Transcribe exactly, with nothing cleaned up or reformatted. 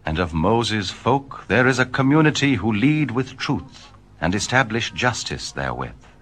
And of Moses' folk there is a community who lead with truth and establish justice therewith.